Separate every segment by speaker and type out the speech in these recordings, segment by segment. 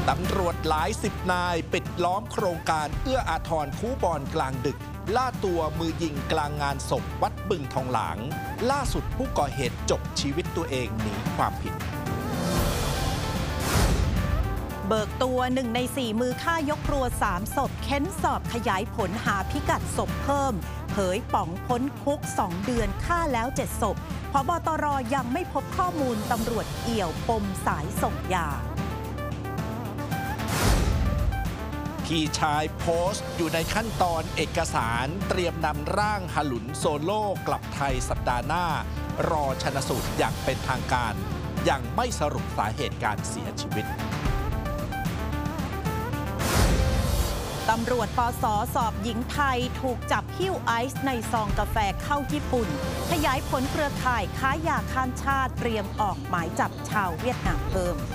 Speaker 1: ตำรวจหลายสิบนายปิดล้อมโครงการเอื้ออาทรคูบอลกลางดึกล่าตัวมือยิงกลางงานศพวัดบึงทองหลางล่าสุดผู้ก่อเหตุจบชีวิตตัวเองหนีความผิด
Speaker 2: เบิกตัว1 ใน 4มือฆ่ายกครัว3ศพเค้นสอบขยายผลหาพิกัดศพเพิ่มเผยป๋องพ้นคุก2 เดือนฆ่าแล้ว7 ศพผบ.ตร.ยังไม่พบข้อมูลตำรวจเอี่ยวปมสายส่งยา
Speaker 1: พี่ชายโพสต์อยู่ในขั้นตอนเอกสารเตรียมนำร่างฮลุนโซโล่กลับไทยสัปดาห์หน้ารอชันสูตรอย่างเป็นทางการยังไม่สรุปสาเหตุการเสียชีวิต
Speaker 2: ตำรวจปส.สอบหญิงไทยถูกจับหิ้วไอซ์ในซองกาแฟเข้าญี่ปุ่นขยายผลเครือข่ายค้ายาข้ามชาติเตรียมออกหมายจับชาวเวียดนามเพิ่ม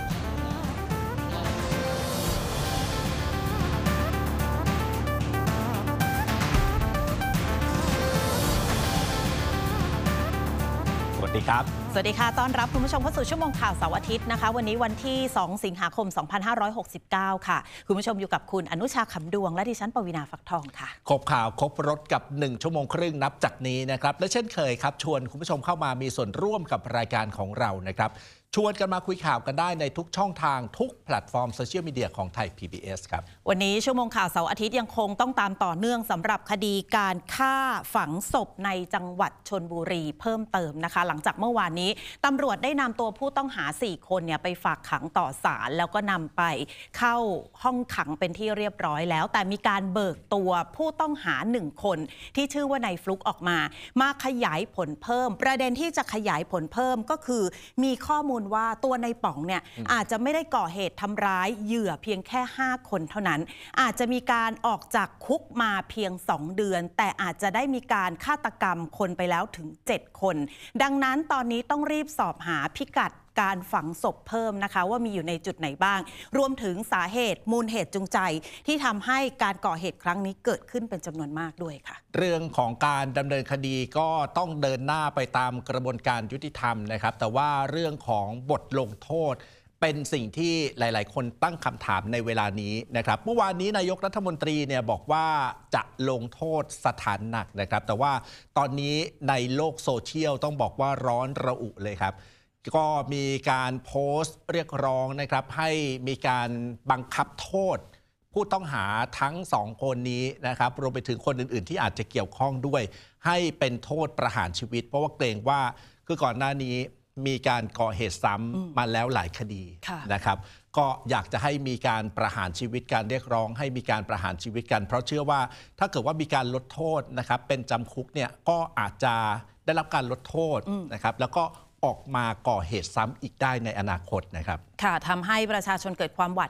Speaker 1: สวัสดีครับ
Speaker 2: สวัสดีค่ะต้อนรับคุณผู้ชมเข้าสู่ชั่วโมงข่าวเสาร์อาทิตย์นะคะวันนี้วันที่2 สิงหาคม 2569 ค่ะคุณผู้ชมอยู่กับคุณอนุชาขำดวงและดิฉันปวีณาฟักทองค่ะ
Speaker 1: ครบข่าวครบรถกับ1 ชั่วโมงครึ่งนับจากนี้นะครับและเช่นเคยครับชวนคุณผู้ชมเข้ามามีส่วนร่วมกับรายการของเรานะครับชวนกันมาคุยข่าวกันได้ในทุกช่องทางทุกแพลตฟอร์มโซเชียลมีเดียของไทย PBS ครับ
Speaker 2: วันนี้ชั่วโมงข่าวเสาร์อาทิตย์ยังคงต้องตามต่อเนื่องสำหรับคดีการฆ่าฝังศพในจังหวัดชลบุรีเพิ่มเติมนะคะหลังจากเมื่อวานนี้ตำรวจได้นำตัวผู้ต้องหา4 คนไปฝากขังต่อศาลแล้วก็นำไปเข้าห้องขังเป็นที่เรียบร้อยแล้วแต่มีการเบิกตัวผู้ต้องหา1 คนที่ชื่อว่านายฟลุกออกมาขยายผลเพิ่มประเด็นที่จะขยายผลเพิ่มก็คือมีข้อมูลว่าตัวในป๋องอาจจะไม่ได้ก่อเหตุทำร้ายเหยื่อเพียงแค่5 คนเท่านั้นอาจจะมีการออกจากคุกมาเพียง2 เดือนแต่อาจจะได้มีการฆาตกรรมคนไปแล้วถึง7 คนดังนั้นตอนนี้ต้องรีบสอบหาพิกัดการฝังศพเพิ่มนะคะว่ามีอยู่ในจุดไหนบ้างรวมถึงสาเหตุมูลเหตุจูงใจที่ทำให้การก่อเหตุครั้งนี้เกิดขึ้นเป็นจำนวนมากด้วยค่ะ
Speaker 1: เรื่องของการดำเนินคดีก็ต้องเดินหน้าไปตามกระบวนการยุติธรรมนะครับแต่ว่าเรื่องของบทลงโทษเป็นสิ่งที่หลายๆคนตั้งคำถามในเวลานี้นะครับเมื่อวานนี้นายกรัฐมนตรีบอกว่าจะลงโทษสถานหนักนะครับแต่ว่าตอนนี้ในโลกโซเชียลต้องบอกว่าร้อนระอุเลยครับก็มีการโพสต์เรียกร้องนะครับให้มีการบังคับโทษผู้ต้องหาทั้ง2 คนนี้นะครับรวมไปถึงคนอื่นๆที่อาจจะเกี่ยวข้องด้วยให้เป็นโทษประหารชีวิตเพราะว่าเกรงว่าคือก่อนหน้านี้มีการก่อเหตุซ้ำมาแล้วหลายคดีนะครับก็อยากจะให้มีการประหารชีวิตการเรียกร้องให้มีการประหารชีวิตกันเพราะเชื่อว่าถ้าเกิดว่ามีการลดโทษนะครับเป็นจำคุกก็อาจจะได้รับการลดโทษนะครับแล้วก็ออกมาก่อเหตุซ้ำอีกได้ในอนาคตนะครับ
Speaker 2: ค่ะทำให้ประชาชนเกิดความหวาด